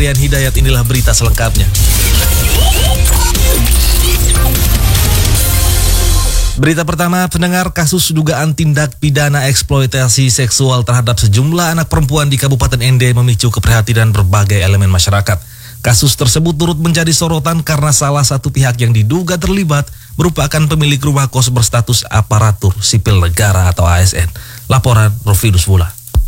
Rian Hidayat, inilah berita selengkapnya. Berita pertama, pendengar, kasus dugaan tindak pidana eksploitasi seksual terhadap sejumlah anak perempuan di Kabupaten Ende memicu keprihatinan berbagai elemen masyarakat. Kasus tersebut turut menjadi sorotan karena salah satu pihak yang diduga terlibat merupakan pemilik rumah kos berstatus aparatur sipil negara atau ASN. Laporan Rofinus Vula.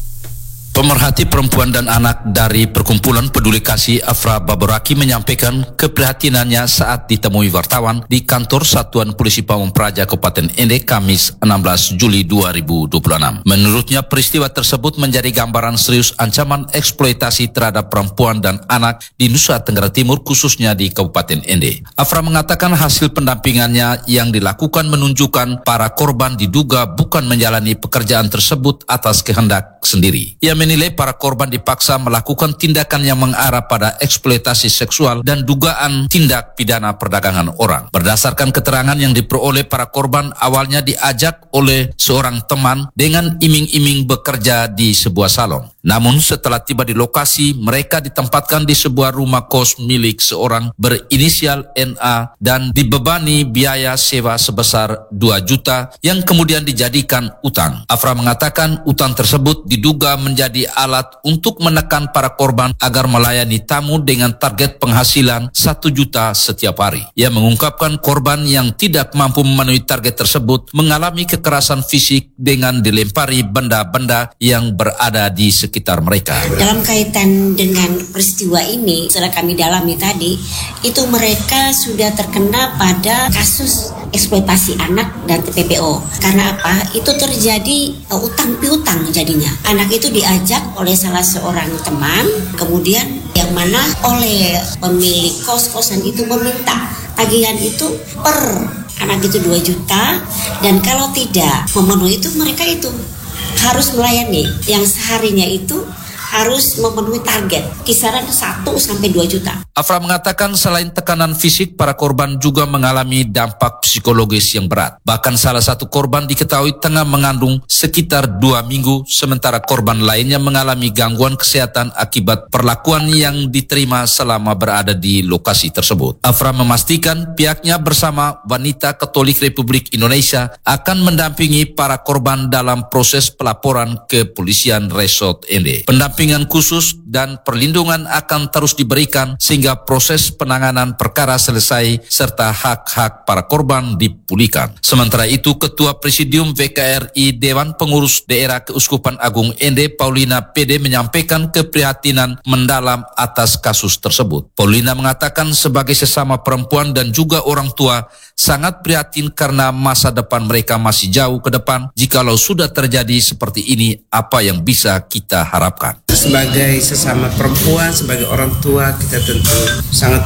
Pemerhati perempuan dan anak dari Perkumpulan Peduli Kasih Afra Baboraki menyampaikan keprihatinannya saat ditemui wartawan di kantor Satuan Polisi Pamong Praja Kabupaten Ende Kamis 16 Juli 2026. Menurutnya peristiwa tersebut menjadi gambaran serius ancaman eksploitasi terhadap perempuan dan anak di Nusa Tenggara Timur, khususnya di Kabupaten Ende. Afra mengatakan hasil pendampingannya yang dilakukan menunjukkan para korban diduga bukan menjalani pekerjaan tersebut atas kehendak sendiri. Ia menilai para korban dipaksa melakukan tindakan yang mengarah pada eksploitasi seksual dan dugaan tindak pidana perdagangan orang. Berdasarkan keterangan yang diperoleh para korban, awalnya diajak oleh seorang teman dengan iming-iming bekerja di sebuah salon. Namun setelah tiba di lokasi, mereka ditempatkan di sebuah rumah kos milik seorang berinisial NA dan dibebani biaya sewa sebesar 2 juta yang kemudian dijadikan utang. Afra mengatakan utang tersebut diduga menjadi alat untuk menekan para korban agar melayani tamu dengan target penghasilan 1 juta setiap hari. Ia mengungkapkan korban yang tidak mampu memenuhi target tersebut mengalami kekerasan fisik dengan dilempari benda-benda yang berada di sekitar mereka. Dalam kaitan dengan peristiwa ini, setelah kami dalami tadi, itu mereka sudah terkena pada kasus eksploitasi anak dan TPPO. Karena apa? Itu terjadi utang piutang jadinya. Anak itu diajak oleh salah seorang teman, kemudian yang mana oleh pemilik kos-kosan itu meminta tagihan itu per anak itu 2 juta, dan kalau tidak memenuhi itu mereka itu harus melayani yang seharinya itu harus memenuhi target kisaran 1 sampai 2 juta. Afra mengatakan selain tekanan fisik, para korban juga mengalami dampak psikologis yang berat. Bahkan salah satu korban diketahui tengah mengandung sekitar 2 minggu, sementara korban lainnya mengalami gangguan kesehatan akibat perlakuan yang diterima selama berada di lokasi tersebut. Afra memastikan pihaknya bersama Wanita Katolik Republik Indonesia akan mendampingi para korban dalam proses pelaporan ke Polisian Resort Ende. Pendampingan khusus dan perlindungan akan terus diberikan sehingga proses penanganan perkara selesai serta hak-hak para korban dipulihkan. Sementara itu, Ketua Presidium VKRI Dewan Pengurus Daerah Keuskupan Agung Ende, Paulina PD, menyampaikan keprihatinan mendalam atas kasus tersebut. Paulina mengatakan sebagai sesama perempuan dan juga orang tua sangat prihatin karena masa depan mereka masih jauh ke depan. Jikalau sudah terjadi seperti ini, apa yang bisa kita harapkan? Sebagai sesama perempuan, sebagai orang tua, kita tentu sangat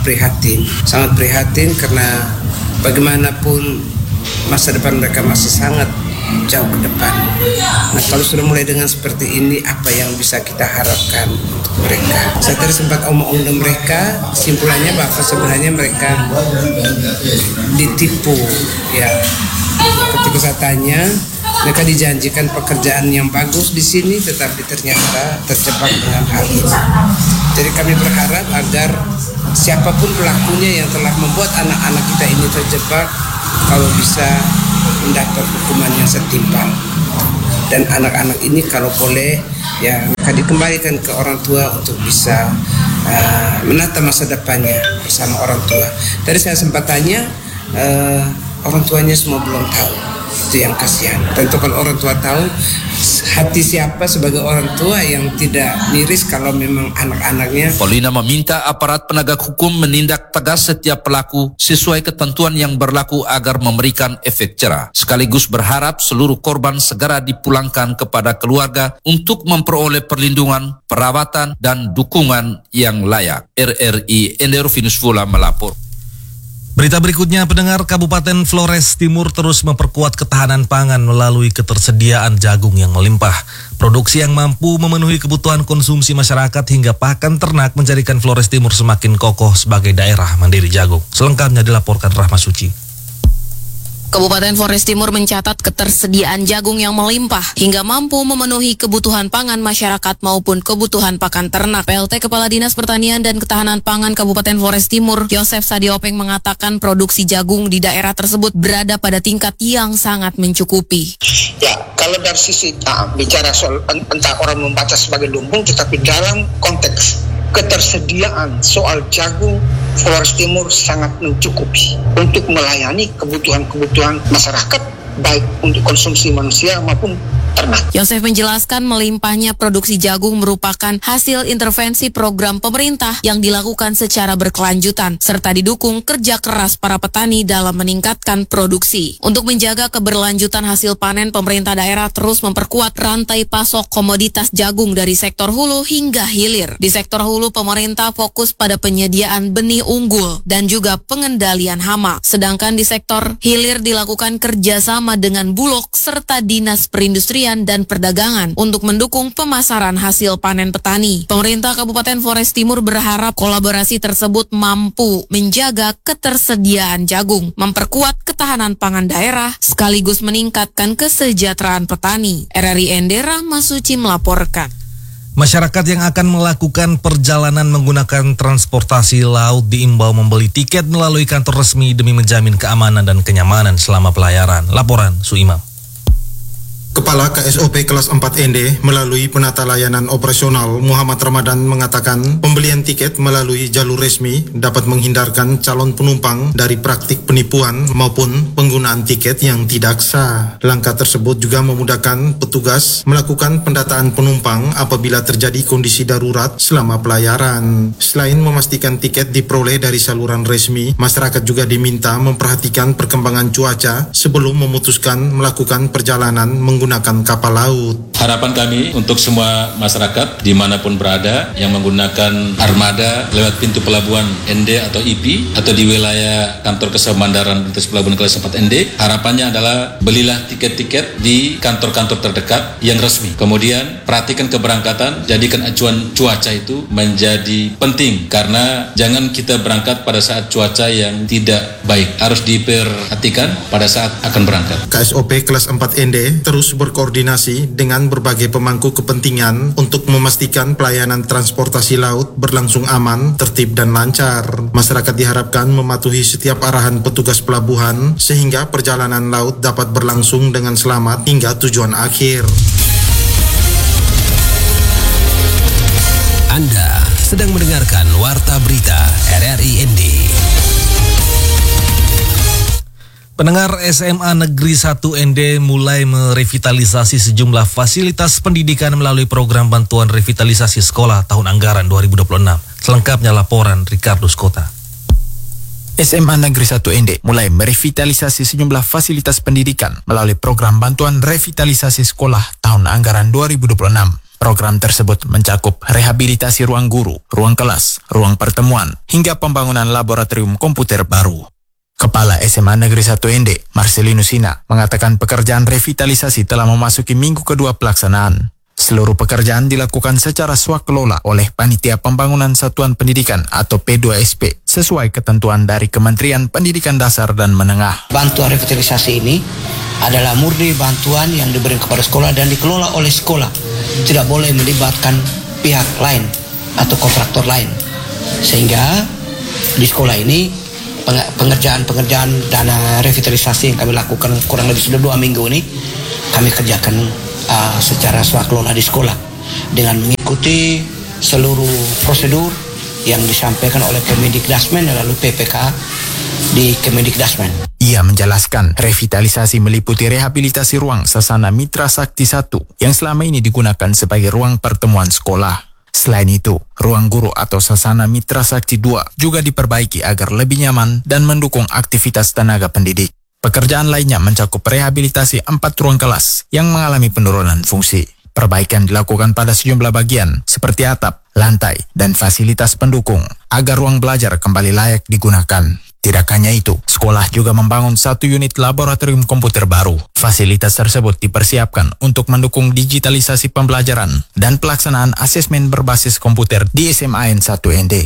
prihatin karena bagaimanapun masa depan mereka masih sangat jauh ke depan. Nah, kalau sudah mulai dengan seperti ini, apa yang bisa kita harapkan untuk mereka? Saya tadi sempat omong dengan mereka, kesimpulannya bahwa sebenarnya mereka ditipu, ya. Ketika saya tanya, mereka dijanjikan pekerjaan yang bagus di sini, tetapi ternyata terjebak dengan hal ini. Jadi kami berharap agar siapapun pelakunya yang telah membuat anak-anak kita ini terjebak, kalau bisa mendapat hukuman yang setimpal. Dan anak-anak ini kalau boleh, ya mereka dikembalikan ke orang tua untuk bisa menata masa depannya bersama orang tua. Tadi saya sempat tanya, orang tuanya semua belum tahu. Itu yang kasihan. Tentu kalau orang tua tahu, hati siapa sebagai orang tua yang tidak miris kalau memang anak-anaknya. Paulina meminta aparat penegak hukum menindak tegas setiap pelaku sesuai ketentuan yang berlaku agar memberikan efek jerah. Sekaligus berharap seluruh korban segera dipulangkan kepada keluarga untuk memperoleh perlindungan, perawatan, dan dukungan yang layak. RRI Ende Rofinus Vula melapor. Berita berikutnya, pendengar, Kabupaten Flores Timur terus memperkuat ketahanan pangan melalui ketersediaan jagung yang melimpah. Produksi yang mampu memenuhi kebutuhan konsumsi masyarakat hingga pakan ternak menjadikan Flores Timur semakin kokoh sebagai daerah mandiri jagung. Selengkapnya dilaporkan Rahma Suci. Kabupaten Flores Timur mencatat ketersediaan jagung yang melimpah hingga mampu memenuhi kebutuhan pangan masyarakat maupun kebutuhan pakan ternak. PLT Kepala Dinas Pertanian dan Ketahanan Pangan Kabupaten Flores Timur, Yosef Sadiopeng mengatakan produksi jagung di daerah tersebut berada pada tingkat yang sangat mencukupi. Ya, kalau dari sisi bicara soal entah orang membaca sebagai lumbung, tetapi dalam konteks ketersediaan soal jagung, Flores Timur sangat mencukupi untuk melayani kebutuhan masyarakat, baik untuk konsumsi manusia maupun ternak. Yosef menjelaskan melimpahnya produksi jagung merupakan hasil intervensi program pemerintah yang dilakukan secara berkelanjutan, serta didukung kerja keras para petani dalam meningkatkan produksi. Untuk menjaga keberlanjutan hasil panen, pemerintah daerah terus memperkuat rantai pasok komoditas jagung dari sektor hulu hingga hilir. Di sektor hulu, pemerintah fokus pada penyediaan benih unggul dan juga pengendalian hama. Sedangkan di sektor hilir dilakukan kerjasama dengan Bulog serta Dinas Perindustrian dan Perdagangan untuk mendukung pemasaran hasil panen petani. Pemerintah Kabupaten Flores Timur berharap kolaborasi tersebut mampu menjaga ketersediaan jagung, memperkuat ketahanan pangan daerah, sekaligus meningkatkan kesejahteraan petani. RRI Endera Masuci melaporkan. Masyarakat yang akan melakukan perjalanan menggunakan transportasi laut diimbau membeli tiket melalui kantor resmi demi menjamin keamanan dan kenyamanan selama pelayaran. Laporan Suimam. Kepala KSOP kelas 4ND melalui penata layanan operasional Muhammad Ramadan mengatakan pembelian tiket melalui jalur resmi dapat menghindarkan calon penumpang dari praktik penipuan maupun penggunaan tiket yang tidak sah. Langkah tersebut juga memudahkan petugas melakukan pendataan penumpang apabila terjadi kondisi darurat selama pelayaran. Selain memastikan tiket diperoleh dari saluran resmi, masyarakat juga diminta memperhatikan perkembangan cuaca sebelum memutuskan melakukan perjalanan menggunakan kapal laut. Harapan kami untuk semua masyarakat dimanapun berada yang menggunakan armada lewat pintu pelabuhan ND atau IP atau di wilayah kantor Kesemandaran Lintas Pelabuhan kelas 4 ND, harapannya adalah belilah tiket-tiket di kantor-kantor terdekat yang resmi. Kemudian perhatikan keberangkatan, jadikan acuan cuaca itu menjadi penting karena jangan kita berangkat pada saat cuaca yang tidak baik. Harus diperhatikan pada saat akan berangkat. KSOP kelas 4 ND terus berkoordinasi dengan berbagai pemangku kepentingan untuk memastikan pelayanan transportasi laut berlangsung aman, tertib dan lancar. Masyarakat diharapkan mematuhi setiap arahan petugas pelabuhan sehingga perjalanan laut dapat berlangsung dengan selamat hingga tujuan akhir. Anda sedang mendengarkan Warta Berita RRI ND. Pendengar, SMA Negeri 1 ND mulai merevitalisasi sejumlah fasilitas pendidikan melalui program bantuan revitalisasi sekolah tahun anggaran 2026. Selengkapnya laporan Ricardo Skota. SMA Negeri 1 ND mulai merevitalisasi sejumlah fasilitas pendidikan melalui program bantuan revitalisasi sekolah tahun anggaran 2026. Program tersebut mencakup rehabilitasi ruang guru, ruang kelas, ruang pertemuan, hingga pembangunan laboratorium komputer baru. Kepala SMA Negeri 1 ND, Marcelino Sina, mengatakan pekerjaan revitalisasi telah memasuki minggu kedua pelaksanaan. Seluruh pekerjaan dilakukan secara swakelola oleh Panitia Pembangunan Satuan Pendidikan atau P2SP sesuai ketentuan dari Kementerian Pendidikan Dasar dan Menengah. Bantuan revitalisasi ini adalah murni bantuan yang diberikan kepada sekolah dan dikelola oleh sekolah. Tidak boleh melibatkan pihak lain atau kontraktor lain. Sehingga di sekolah ini pengerjaan dana revitalisasi yang kami lakukan kurang lebih sudah 2 minggu ini kami kerjakan secara swakelola di sekolah dengan mengikuti seluruh prosedur yang disampaikan oleh Kemendikdasmen lalu PPK di Kemendikdasmen. Ia menjelaskan revitalisasi meliputi rehabilitasi ruang Sasana Mitra Sakti 1 yang selama ini digunakan sebagai ruang pertemuan sekolah. Selain itu, ruang guru atau Sasana Mitra Sakti 2 juga diperbaiki agar lebih nyaman dan mendukung aktivitas tenaga pendidik. Pekerjaan lainnya mencakup rehabilitasi 4 ruang kelas yang mengalami penurunan fungsi. Perbaikan dilakukan pada sejumlah bagian seperti atap, lantai, dan fasilitas pendukung agar ruang belajar kembali layak digunakan. Tidak hanya itu, sekolah juga membangun 1 unit laboratorium komputer baru. Fasilitas tersebut dipersiapkan untuk mendukung digitalisasi pembelajaran dan pelaksanaan asesmen berbasis komputer di SMA N1 ND.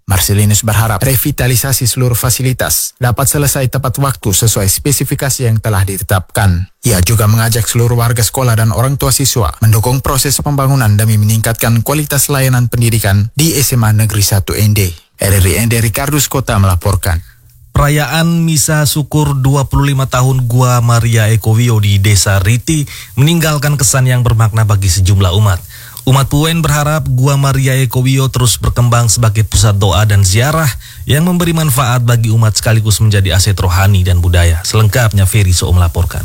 Marcelinus berharap revitalisasi seluruh fasilitas dapat selesai tepat waktu sesuai spesifikasi yang telah ditetapkan. Ia juga mengajak seluruh warga sekolah dan orang tua siswa mendukung proses pembangunan demi meningkatkan kualitas layanan pendidikan di SMA Negeri 1 ND. RRI ND Ricardus Kota melaporkan. Perayaan Misa Syukur 25 tahun Gua Maria Ecovio di Desa Riti meninggalkan kesan yang bermakna bagi sejumlah umat. Umat Puen berharap Gua Maria Ecovio terus berkembang sebagai pusat doa dan ziarah yang memberi manfaat bagi umat sekaligus menjadi aset rohani dan budaya. Selengkapnya Ferry So melaporkan.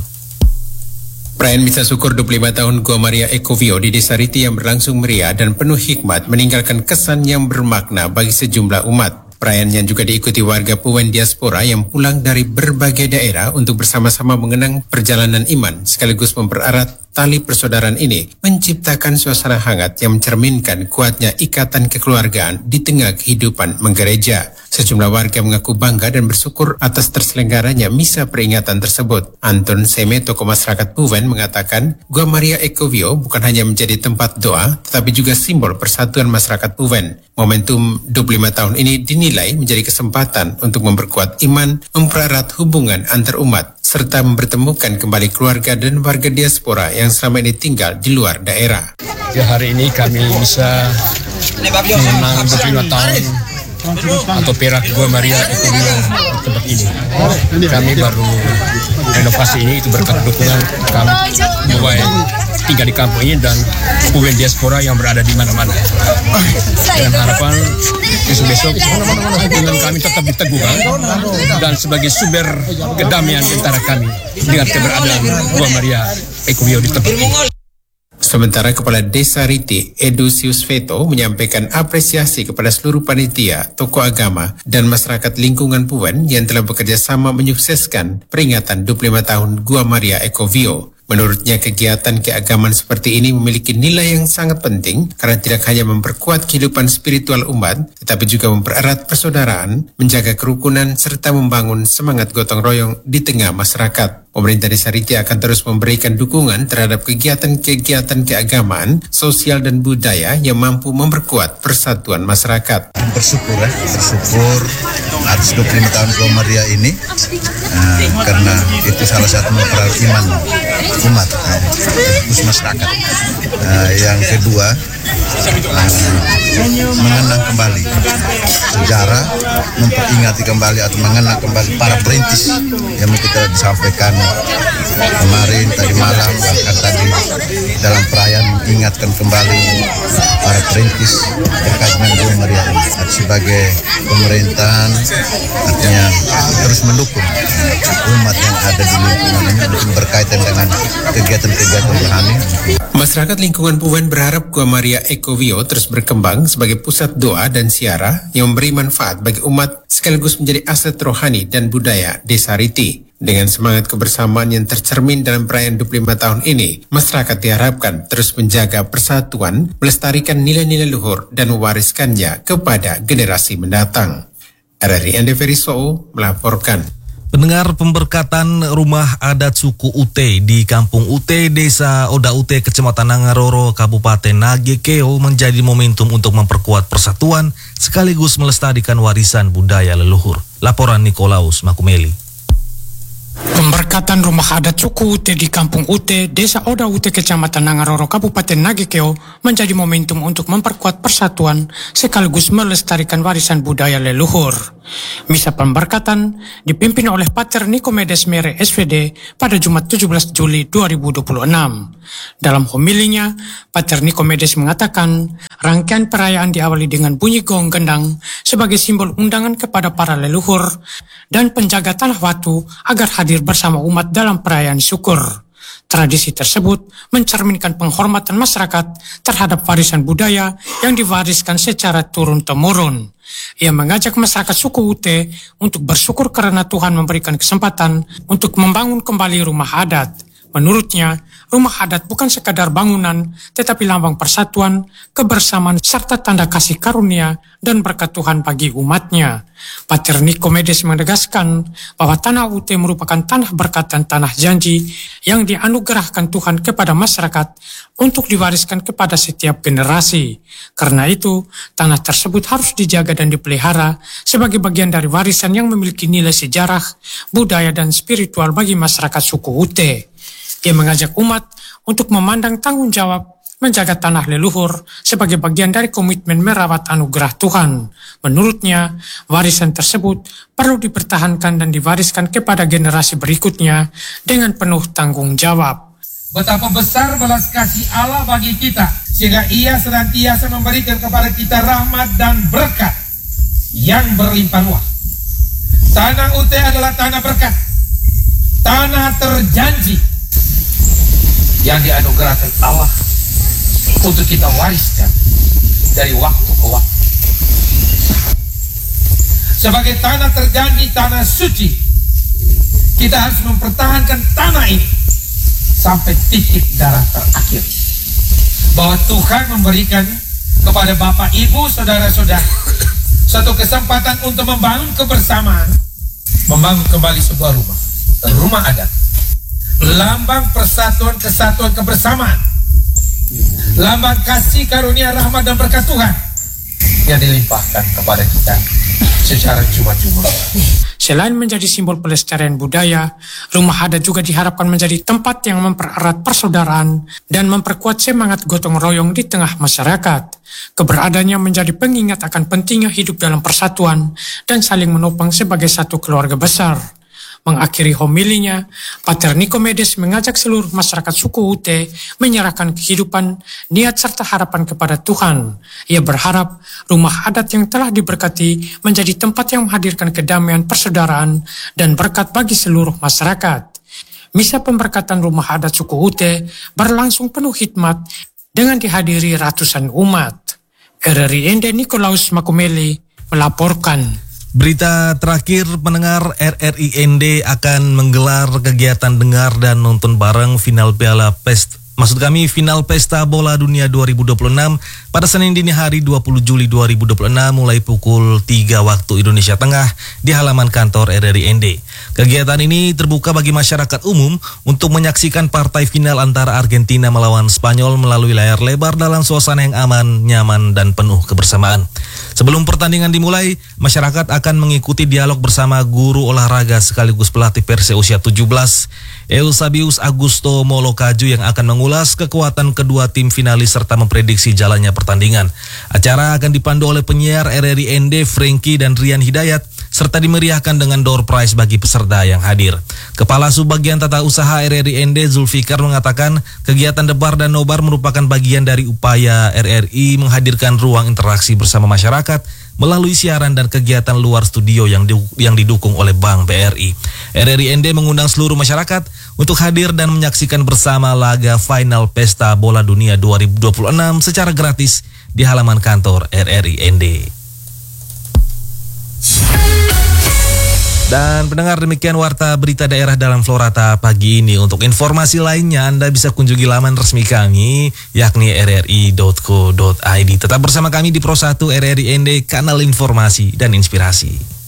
Perayaan Misa Syukur 25 tahun Gua Maria Ecovio di Desa Riti yang berlangsung meriah dan penuh hikmat meninggalkan kesan yang bermakna bagi sejumlah umat. Perayaan yang juga diikuti warga Puen diaspora yang pulang dari berbagai daerah untuk bersama-sama mengenang perjalanan iman sekaligus mempererat tali persaudaraan ini menciptakan suasana hangat yang mencerminkan kuatnya ikatan kekeluargaan di tengah kehidupan menggereja. Sejumlah warga mengaku bangga dan bersyukur atas terselenggaranya misa peringatan tersebut. Anton Seme, tokoh masyarakat Puen, mengatakan Gua Maria Ecovio bukan hanya menjadi tempat doa, tetapi juga simbol persatuan masyarakat Puen. Momentum 25 tahun ini dinilai menjadi kesempatan untuk memperkuat iman, mempererat hubungan antar umat, serta mempertemukan kembali keluarga dan warga diaspora yang selama ini tinggal di luar daerah. Ya, hari ini kami bisa menang 25 tahun atau perak Gua Maria Ecovio tempat ini. Kami baru renovasi ini itu berkat dukungan kami bahwa tinggal di kampung ini dan Puen diaspora yang berada di mana-mana. Dengan harapan besok hubungan kami tetap diteguhkan dan sebagai sumber kedamaian antara kami dengan keberadaan Gua Maria Ecovio di tempat ini. Sementara Kepala Desa Riti, Edusius Veto, menyampaikan apresiasi kepada seluruh panitia, tokoh agama, dan masyarakat lingkungan Puen yang telah bekerja sama menyukseskan peringatan 25 tahun Gua Maria Ecovio. Menurutnya, kegiatan keagamaan seperti ini memiliki nilai yang sangat penting karena tidak hanya memperkuat kehidupan spiritual umat, tetapi juga mempererat persaudaraan, menjaga kerukunan, serta membangun semangat gotong royong di tengah masyarakat. Pemerintah Desa Riti akan terus memberikan dukungan terhadap kegiatan-kegiatan keagamaan, sosial dan budaya yang mampu memperkuat persatuan masyarakat. Bersyukur atas 25 tahun Gua Maria ini karena itu salah satu mempererat iman umat, khusus masyarakat. Yang kedua, mengenang kembali sejarah, memperingati kembali atau mengenang kembali para perintis yang kita disampaikan kemarin, tadi malam, bahkan tadi dalam perayaan mengingatkan kembali para perintis terkait dengan Gua Maria ini. Sebagai pemerintahan artinya terus mendukung umat yang ada di lingkungan ini untuk berkaitan dengan kegiatan-kegiatan rohani. Masyarakat lingkungan Puen berharap Gua Maria Ecovio terus berkembang sebagai pusat doa dan ziarah yang memberi manfaat bagi umat sekaligus menjadi aset rohani dan budaya Desa Riti. Dengan semangat kebersamaan yang tercermin dalam perayaan 25 tahun ini, masyarakat diharapkan terus menjaga persatuan, melestarikan nilai-nilai luhur dan mewariskannya kepada generasi mendatang. RRI ND Ferry So melaporkan. Pendengar, pemberkatan rumah adat suku Ute di Kampung Ute, Desa Oda Ute, Kecamatan Nangaroro, Kabupaten Nagekeo menjadi momentum untuk memperkuat persatuan sekaligus melestarikan warisan budaya leluhur. Laporan Nikolaus Makumeli. Pemberkatan rumah adat suku Ute di Kampung Ute, Desa Oda Ute, Kecamatan Nangaroro, Kabupaten Nagekeo menjadi momentum untuk memperkuat persatuan sekaligus melestarikan warisan budaya leluhur. Misa pemberkatan dipimpin oleh Pater Nikomedes Mere SVD pada Jumat 17 Juli 2026. Dalam homilinya, Pater Nikomedes mengatakan rangkaian perayaan diawali dengan bunyi gong gendang sebagai simbol undangan kepada para leluhur dan penjaga tanah watu agar hadir bersama umat dalam perayaan syukur. Tradisi tersebut mencerminkan penghormatan masyarakat terhadap warisan budaya yang diwariskan secara turun-temurun. Ia mengajak masyarakat suku Ute untuk bersyukur karena Tuhan memberikan kesempatan untuk membangun kembali rumah adat. Menurutnya, rumah adat bukan sekadar bangunan, tetapi lambang persatuan, kebersamaan, serta tanda kasih karunia dan berkat Tuhan bagi umatnya. Pater Nikomedes menegaskan bahwa tanah UT merupakan tanah berkat dan tanah janji yang dianugerahkan Tuhan kepada masyarakat untuk diwariskan kepada setiap generasi. Karena itu, tanah tersebut harus dijaga dan dipelihara sebagai bagian dari warisan yang memiliki nilai sejarah, budaya, dan spiritual bagi masyarakat suku UT. Ia mengajak umat untuk memandang tanggung jawab menjaga tanah leluhur sebagai bagian dari komitmen merawat anugerah Tuhan. Menurutnya, warisan tersebut perlu dipertahankan dan diwariskan kepada generasi berikutnya dengan penuh tanggung jawab. Betapa besar belas kasih Allah bagi kita, sehingga Ia senantiasa memberikan kepada kita rahmat dan berkat yang berlimpah ruah. Tanah UT adalah tanah berkat, tanah terjanji yang dianugerahkan Allah untuk kita wariskan dari waktu ke waktu. Sebagai tanah terjanji, tanah suci, kita harus mempertahankan tanah ini sampai titik darah terakhir. Bahwa Tuhan memberikan kepada Bapak, Ibu, Saudara-saudara satu kesempatan untuk membangun kebersamaan, membangun kembali sebuah rumah adat, lambang persatuan, kesatuan, kebersamaan, lambang kasih karunia, rahmat, dan berkat Tuhan yang dilimpahkan kepada kita secara cuma-cuma. Selain menjadi simbol pelestarian budaya, rumah adat juga diharapkan menjadi tempat yang mempererat persaudaraan dan memperkuat semangat gotong royong di tengah masyarakat. Keberadaannya menjadi pengingat akan pentingnya hidup dalam persatuan dan saling menopang sebagai satu keluarga besar. Mengakhiri homilinya, Pater Nikomedes mengajak seluruh masyarakat suku UT menyerahkan kehidupan, niat serta harapan kepada Tuhan. Ia berharap rumah adat yang telah diberkati menjadi tempat yang menghadirkan kedamaian persaudaraan dan berkat bagi seluruh masyarakat. Misa pemberkatan rumah adat suku UT berlangsung penuh hikmat dengan dihadiri ratusan umat. RRI Ende Nikolaus Makumeli melaporkan. Berita terakhir, pendengar, RRI ND akan menggelar kegiatan dengar dan nonton bareng final Pesta Bola Dunia 2026 pada Senin dini hari 20 Juli 2026 mulai pukul 3 waktu Indonesia Tengah di halaman kantor RRI ND. Kegiatan ini terbuka bagi masyarakat umum untuk menyaksikan partai final antara Argentina melawan Spanyol melalui layar lebar dalam suasana yang aman, nyaman, dan penuh kebersamaan. Sebelum pertandingan dimulai, masyarakat akan mengikuti dialog bersama guru olahraga sekaligus pelatih Persija usia 17, Eusabius Augusto Molokaju, yang akan mengulas kekuatan kedua tim finalis serta memprediksi jalannya pertandingan. Acara akan dipandu oleh penyiar RRI ND Franky dan Rian Hidayat serta dimeriahkan dengan door prize bagi peserta yang hadir. Kepala Subbagian Tata Usaha RRI ND Zulfikar mengatakan kegiatan debar dan nobar merupakan bagian dari upaya RRI menghadirkan ruang interaksi bersama masyarakat melalui siaran dan kegiatan luar studio yang didukung oleh Bank BRI. RRI ND mengundang seluruh masyarakat untuk hadir dan menyaksikan bersama laga final Pesta Bola Dunia 2026 secara gratis di halaman kantor RRI ND. Dan pendengar, demikian warta berita daerah dalam Florata pagi ini. Untuk informasi lainnya Anda bisa kunjungi laman resmi kami yakni rri.co.id. Tetap bersama kami di Pro 1 RRI ND, kanal informasi dan inspirasi.